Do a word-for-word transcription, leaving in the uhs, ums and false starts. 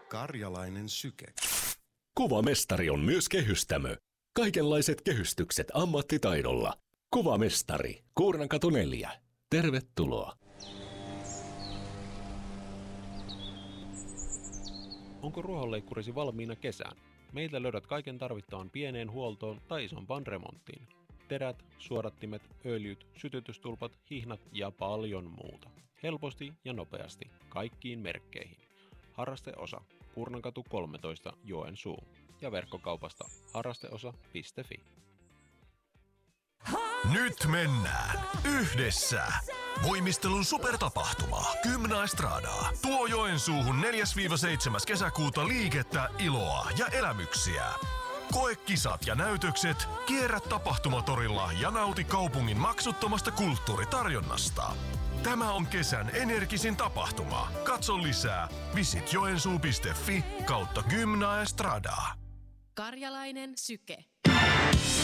Karjalainen syke. Kuvamestari on myös kehystämö. Kaikenlaiset kehystykset ammattitaidolla. Kuvamestari, Kuurnankatu neljä. Tervetuloa. Onko ruohonleikkurisi valmiina kesään? Meiltä löydät kaiken tarvittavan pieneen huoltoon tai isompaan remonttiin. Terät, suodattimet, öljyt, sytytystulpat, hihnat ja paljon muuta. Helposti ja nopeasti. Kaikkiin merkkeihin. Harrasteosa. Kuurnankatu kolmetoista Joensuu. Ja verkkokaupasta harrasteosa piste fi. Nyt mennään yhdessä. Voimistelun supertapahtuma Gymnaestradaa tuo Joensuuhun neljäs seitsemäs kesäkuuta liikettä, iloa ja elämyksiä. Koe kisat ja näytökset, kierrä tapahtumatorilla ja nauti kaupungin maksuttomasta kulttuuritarjonnasta. Tämä on kesän energisin tapahtuma. Katso lisää visit joensuu piste fi kautta Gymnaestradaa. Karjalainen syke.